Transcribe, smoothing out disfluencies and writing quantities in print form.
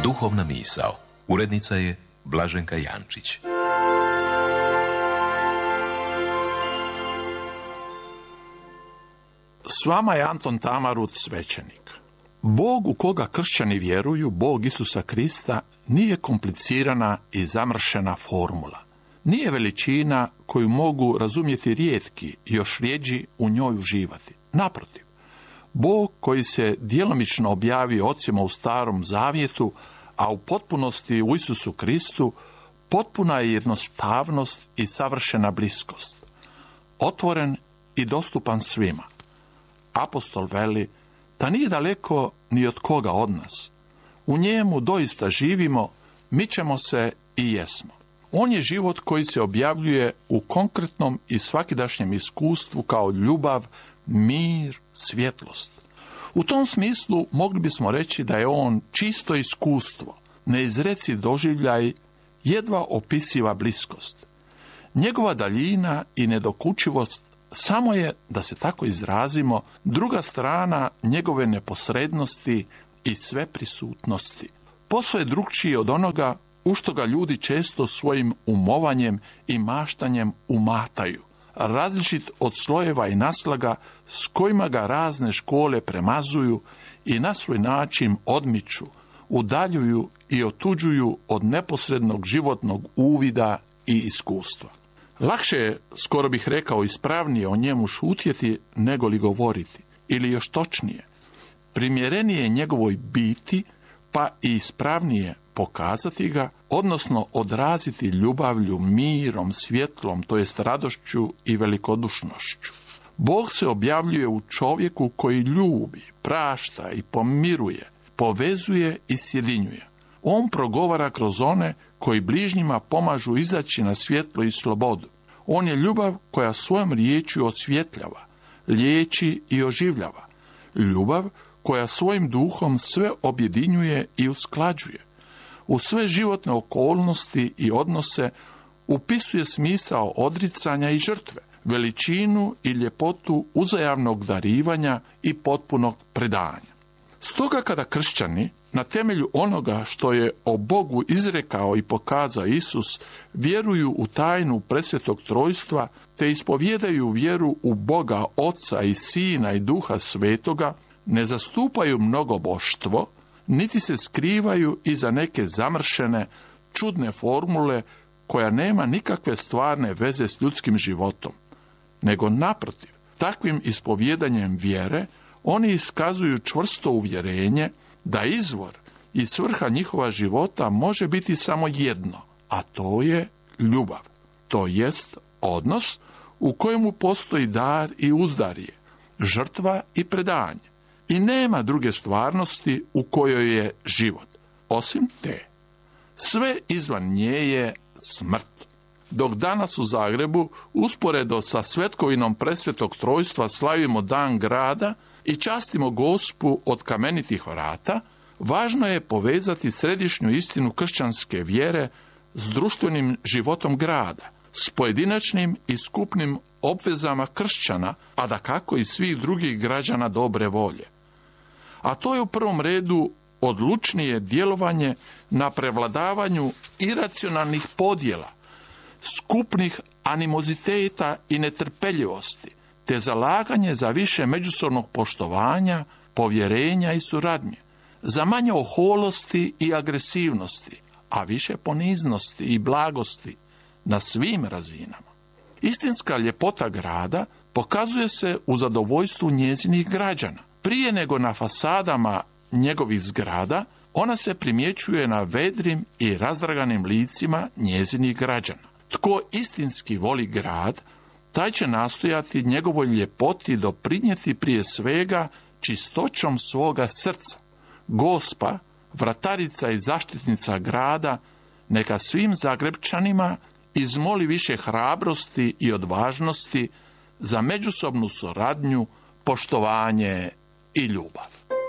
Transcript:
Duhovna misao. Urednica je Blaženka Jančić. S vama je Anton Tamarut, svećenik. Bog u koga kršćani vjeruju, Bog Isusa Krista, nije komplicirana i zamršena formula. Nije veličina koju mogu razumjeti rijetki i još rjeđi u njoj uživati. Naprotiv, Bog koji se djelomično objavio ocima u Starom Zavjetu, a u potpunosti u Isusu Kristu, potpuna je jednostavnost i savršena bliskost. Otvoren i dostupan svima. Apostol veli da nije daleko ni od koga od nas. U njemu doista živimo, mičemo se i jesmo. On je život koji se objavljuje u konkretnom i svakidašnjem iskustvu kao ljubav, mir, svjetlost. U tom smislu mogli bismo reći da je on čisto iskustvo, neizreci doživljaj, jedva opisiva bliskost. Njegova daljina i nedokučivost samo je, da se tako izrazimo, druga strana njegove neposrednosti i sveprisutnosti. Posve je drukčiji od onoga u što ga ljudi često svojim umovanjem i maštanjem umataju, različit od slojeva i naslaga s kojima ga razne škole premazuju i na svoj način odmiču, udaljuju i otuđuju od neposrednog životnog uvida i iskustva. Lakše je, skoro bih rekao ispravnije, o njemu šutjeti nego li govoriti, ili još točnije, primjerenije njegovoj biti, pa i ispravnije pokazati ga, odnosno odraziti ljubavlju, mirom, svjetlom, to jest radošću i velikodušnošću. Bog se objavljuje u čovjeku koji ljubi, prašta i pomiruje, povezuje i sjedinjuje. On progovara kroz one koji bližnjima pomažu izaći na svjetlo i slobodu. On je ljubav koja svojom riječju osvjetljava, liječi i oživljava. Ljubav koja svojim duhom sve objedinjuje i usklađuje. U sve životne okolnosti i odnose upisuje smisao odricanja i žrtve, veličinu i ljepotu uzajamnog darivanja i potpunog predanja. Stoga kada kršćani, na temelju onoga što je o Bogu izrekao i pokazao Isus, vjeruju u tajnu presvetog trojstva, te ispovjedaju vjeru u Boga, Oca i Sina i Duha Svetoga, ne zastupaju mnogoboštvo, niti se skrivaju iza neke zamršene, čudne formule koja nema nikakve stvarne veze s ljudskim životom, nego naprotiv, takvim ispovjedanjem vjere oni iskazuju čvrsto uvjerenje da izvor i svrha njihova života može biti samo jedno, a to je ljubav, to jest odnos u kojemu postoji dar i uzdarje, žrtva i predanje. I nema druge stvarnosti u kojoj je život, osim te. Sve izvan nje je smrt. Dok danas u Zagrebu, usporedo sa svetkovinom presvetog trojstva, slavimo dan grada i častimo Gospu od kamenitih vrata, važno je povezati središnju istinu kršćanske vjere s društvenim životom grada, s pojedinačnim i skupnim obvezama kršćana, a dakako i svih drugih građana dobre volje. A to je u prvom redu odlučnije djelovanje na prevladavanju iracionalnih podjela, skupnih animoziteta i netrpeljivosti, te zalaganje za više međusobnog poštovanja, povjerenja i suradnje, za manje oholosti i agresivnosti, a više poniznosti i blagosti na svim razinama. Istinska ljepota grada pokazuje se u zadovoljstvu njezinih građana. Prije nego na fasadama njegovih zgrada, ona se primjećuje na vedrim i razdraganim licima njezinih građana. Tko istinski voli grad, taj će nastojati njegovoj ljepoti doprinijeti prije svega čistoćom svoga srca. Gospa, vratarica i zaštitnica grada, neka svim Zagrebčanima izmoli više hrabrosti i odvažnosti za međusobnu suradnju, poštovanje i ljubav.